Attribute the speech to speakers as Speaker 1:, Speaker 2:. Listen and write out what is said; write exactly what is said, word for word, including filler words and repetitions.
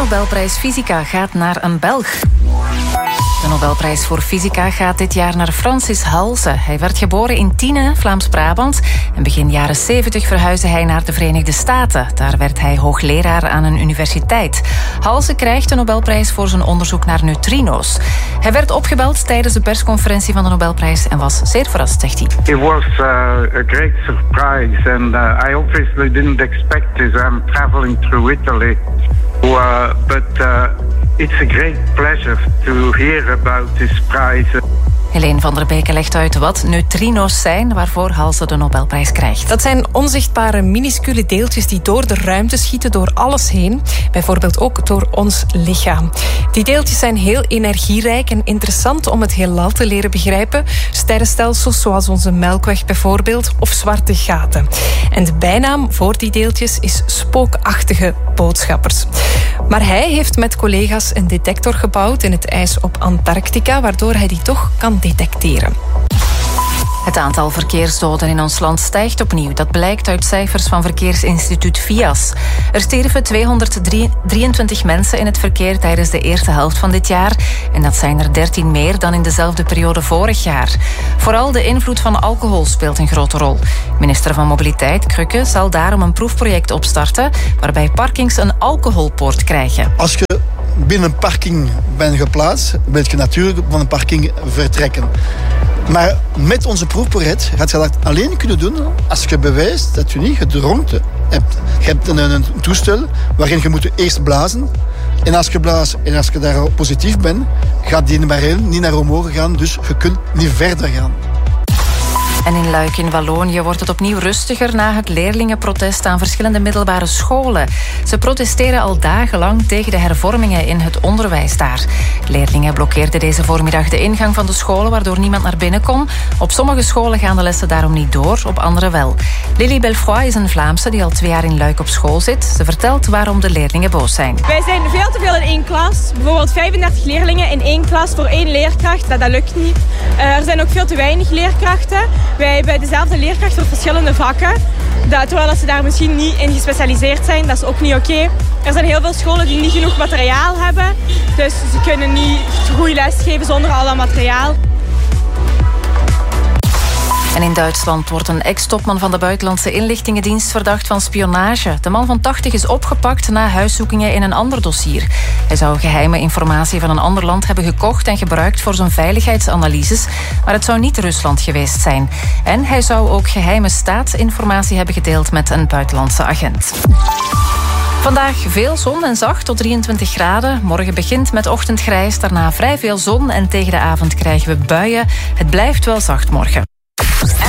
Speaker 1: Nobelprijs Fysica gaat naar een Belg. De Nobelprijs voor Fysica gaat dit jaar naar Francis Halse. Hij werd geboren in Tiene, Vlaams-Brabant. En begin jaren zeventig verhuisde hij naar de Verenigde Staten. Daar werd hij hoogleraar aan een universiteit. Halse krijgt de Nobelprijs voor zijn onderzoek naar neutrino's. Hij werd opgebeld tijdens de persconferentie van de Nobelprijs en was zeer verrast, zegt hij.
Speaker 2: It was uh, a great surprise and uh, I obviously didn't expect this. I'm traveling through Italy. Uh, but uh, it's a great pleasure to hear about this prize.
Speaker 1: Helene van der Beke legt uit wat neutrino's zijn, waarvoor Halse de Nobelprijs krijgt.
Speaker 3: Dat zijn onzichtbare, minuscule deeltjes die door de ruimte schieten, door alles heen. Bijvoorbeeld ook door ons lichaam. Die deeltjes zijn heel energierijk en interessant om het heelal te leren begrijpen. Sterrenstelsels zoals onze Melkweg bijvoorbeeld, of zwarte gaten. En de bijnaam voor die deeltjes is spookachtige boodschappers. Maar hij heeft met collega's een detector gebouwd in het ijs op Antarctica, waardoor hij die toch kan detecteren.
Speaker 1: Het aantal verkeersdoden in ons land stijgt opnieuw. Dat blijkt uit cijfers van verkeersinstituut V I A S. Er sterven tweehonderddrieëntwintig mensen in het verkeer tijdens de eerste helft van dit jaar. En dat zijn er dertien meer dan in dezelfde periode vorig jaar. Vooral de invloed van alcohol speelt een grote rol. Minister van Mobiliteit, Krukke, zal daarom een proefproject opstarten waarbij parkings een alcoholpoort krijgen.
Speaker 4: Als je binnen een parking bent geplaatst, wil je natuurlijk van een parking vertrekken. Maar met onze proefproject gaat je dat alleen kunnen doen als je bewijst dat je niet gedronken hebt. Je hebt een, een toestel waarin je moet eerst blazen. En als je blaast en als je daar positief bent, gaat die barrière niet naar omhoog gaan. Dus je kunt niet verder gaan.
Speaker 1: En in Luik in Wallonië wordt het opnieuw rustiger na het leerlingenprotest aan verschillende middelbare scholen. Ze protesteren al dagenlang tegen de hervormingen in het onderwijs daar. Leerlingen blokkeerden deze voormiddag de ingang van de scholen, waardoor niemand naar binnen kon. Op sommige scholen gaan de lessen daarom niet door, op andere wel. Lily Belfroy is een Vlaamse die al twee jaar in Luik op school zit. Ze vertelt waarom de leerlingen boos zijn.
Speaker 5: Wij zijn veel te veel in één klas. Bijvoorbeeld vijfendertig leerlingen in één klas voor één leerkracht. Dat, dat lukt niet. Uh, er zijn ook veel te weinig leerkrachten. Wij hebben dezelfde leerkracht voor verschillende vakken. Dat, terwijl ze daar misschien niet in gespecialiseerd zijn, dat is ook niet oké. Okay. Er zijn heel veel scholen die niet genoeg materiaal hebben. Dus ze kunnen niet goed lesgeven zonder al dat materiaal.
Speaker 1: En in Duitsland wordt een ex-topman van de buitenlandse inlichtingendienst verdacht van spionage. De man van tachtig is opgepakt na huiszoekingen in een ander dossier. Hij zou geheime informatie van een ander land hebben gekocht en gebruikt voor zijn veiligheidsanalyses, maar het zou niet Rusland geweest zijn. En hij zou ook geheime staatsinformatie hebben gedeeld met een buitenlandse agent. Vandaag veel zon en zacht tot drieëntwintig graden. Morgen begint met ochtendgrijs, daarna vrij veel zon en tegen de avond krijgen we buien. Het blijft wel zacht morgen.